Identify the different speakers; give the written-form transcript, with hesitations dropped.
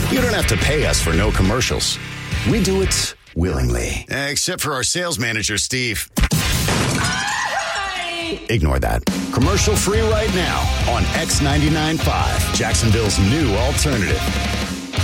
Speaker 1: You don't have to pay us for no commercials. We do it willingly. Except for our sales manager, Steve. Ignore that. Commercial free right now on X99.5, Jacksonville's new alternative.